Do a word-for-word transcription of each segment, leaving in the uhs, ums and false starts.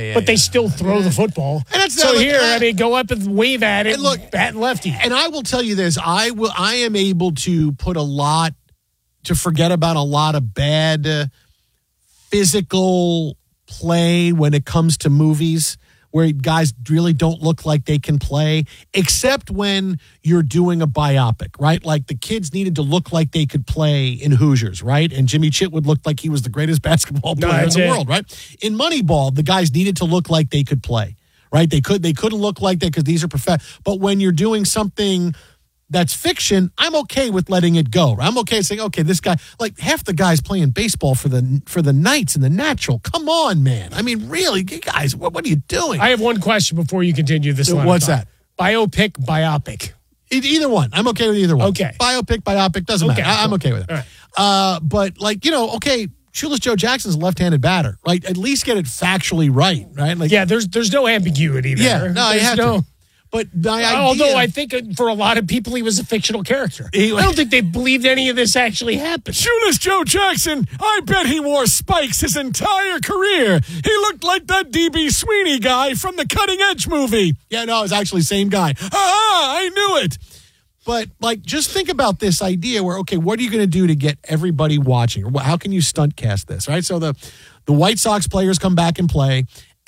yeah. but they yeah. still throw the football. And that's so not like here, that. I mean, go up and wave at it, And look, and bat lefty. And I will tell you this: I will. I am able to put a lot to forget about a lot of bad uh, physical play when it comes to movies, where guys really don't look like they can play, except when you're doing a biopic, right? Like the kids needed to look like they could play in Hoosiers, right? And Jimmy Chitwood looked like he was the greatest basketball player No, in the it. world, right? In Moneyball, the guys needed to look like they could play, right? They could, they couldn't look like that because these are prof. But when you're doing something that's fiction, I'm okay with letting it go. I'm okay saying, okay, this guy, like half the guys playing baseball for the for the Knights and the Natural. Come on, man. I mean, really, you guys, what, what are you doing? I have one question before you continue this line. What's of thought. that? Biopic, biopic. E- Either one. I'm okay with either one. Okay. Biopic, biopic, doesn't Okay, matter. I- I'm cool. okay with it. All right. Uh, but, like, you know, okay, Shoeless Joe Jackson's a left-handed batter. Like, at least get it factually right, right? Like, Yeah, there's there's no ambiguity there. yeah, no, I There's have no, to. But my idea, Although I think for a lot of people he was a fictional character. He- I don't think they believed any of this actually happened. Shoeless Joe Jackson, I bet he wore spikes his entire career. He looked like that D B Sweeney guy from the Cutting Edge movie. Yeah, no, it's actually the same guy. Ah, I knew it. But, like, just think about this idea where, okay, what are you going to do to get everybody watching? Or how can you stunt cast this, right? So the, the White Sox players come back and play,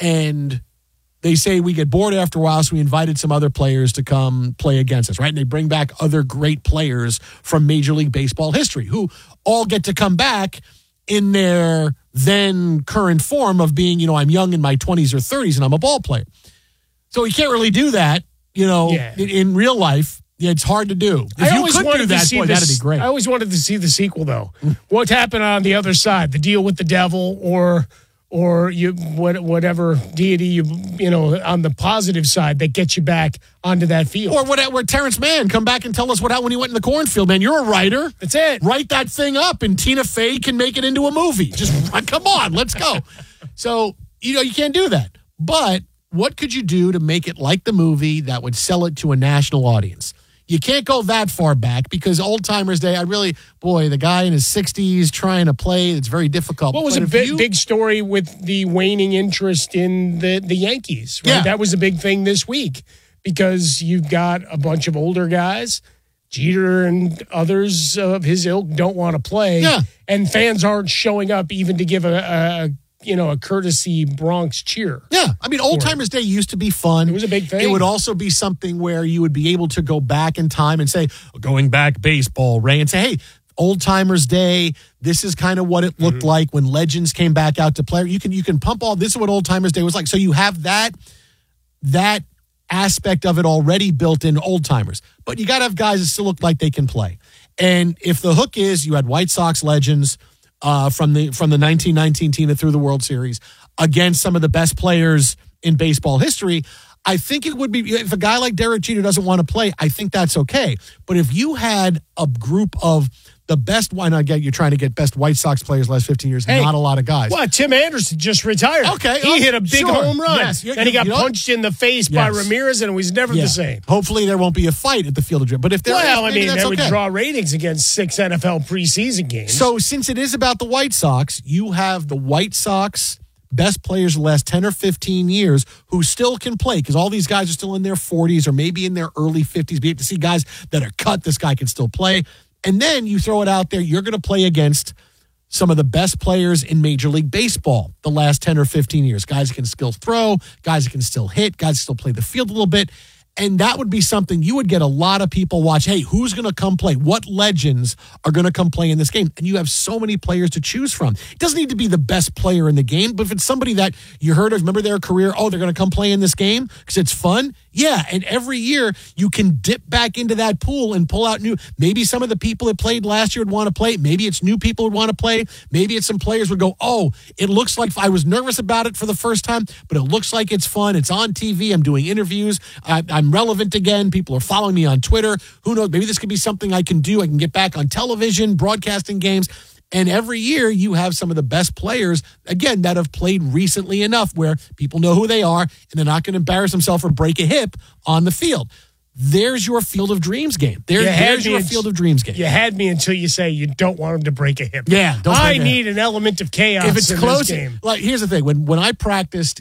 and they say we get bored after a while, so we invited some other players to come play against us, right? And they bring back other great players from Major League Baseball history who all get to come back in their then current form of being, you know, I'm young in my twenties or thirties and I'm a ball player. So you can't really do that, you know, Yeah. in, in real life. Yeah, it's hard to do. If I you always could wanted do to that, see boy, this, that'd be great. I always wanted to see the sequel, though. What happened on the other side? The deal with the devil, or or you what, whatever deity you you know on the positive side that gets you back onto that field. Or what? Where Terrence Mann come back and tell us what happened when he went in the cornfield. Man, you're a writer. That's it. Write that thing up, and Tina Fey can make it into a movie. Just come on, let's go. So you know you can't do that. But what could you do to make it like the movie that would sell it to a national audience? You can't go that far back because Old Timers Day, I really, boy, the guy in his sixties trying to play, it's very difficult. What was But a if big, you- big story with the waning interest in the, the Yankees, right? Yeah. That was a big thing this week because you've got a bunch of older guys, Jeter and others of his ilk don't want to play. Yeah. And fans aren't showing up even to give a, a you know, a courtesy Bronx cheer. Yeah, I mean, Old Timers Day used to be fun. It was a big thing. It would also be something where you would be able to go back in time and say, going back baseball, Ray, and say, hey, Old Timers Day, this is kind of what it looked Mm-hmm. like when legends came back out to play. You can you can pump all this is what Old Timers Day was like. So you have that that aspect of it already built in Old Timers. But you got to have guys that still look like they can play. And if the hook is you had White Sox legends uh, from the from the nineteen nineteen team that threw the World Series against some of the best players in baseball history, I think it would be, if a guy like Derek Jeter doesn't want to play, I think that's okay. But if you had a group of the best, why not get, you're trying to get best White Sox players the last fifteen years, Hey, not a lot of guys. Well, Tim Anderson just retired. Okay, He oh, hit a big sure. home run. Yes, you- and he got you know what? punched in the face by Yes. Ramirez, and it was never Yeah. the same. Hopefully there won't be a fight at the Field of Dreams. But if there Well, I is, maybe mean, that's that would okay. draw ratings against six N F L preseason games. So since it is about the White Sox, you have the White Sox best players the last ten or fifteen years who still can play because all these guys are still in their forties or maybe in their early fifties. We have to see guys that are cut. This guy can still play. And then you throw it out there. You're going to play against some of the best players in Major League Baseball the last ten or fifteen years. Guys that can still throw, guys that can still hit, guys that still play the field a little bit. And that would be something you would get a lot of people watch. Hey, who's going to come play? What legends are going to come play in this game? And you have so many players to choose from. It doesn't need to be the best player in the game, but if it's somebody that you heard of, remember their career, oh, they're going to come play in this game because it's fun. Yeah, and every year you can dip back into that pool and pull out new. Maybe some of the people that played last year would want to play. Maybe it's new people would want to play. Maybe it's some players would go, oh, it looks like I was nervous about it for the first time, but it looks like it's fun. It's on T V. I'm doing interviews. I, I'm relevant again. People are following me on Twitter. Who knows? Maybe this could be something I can do. I can get back on television, broadcasting games. And every year you have some of the best players, again, that have played recently enough where people know who they are and they're not going to embarrass themselves or break a hip on the field. There's your Field of Dreams game. There, You had there's me your in- Field of Dreams game. You had me until you say you don't want him to break a hip. Yeah, don't I break a need an element of chaos If it's in close, this game. like here's the thing: when when I practiced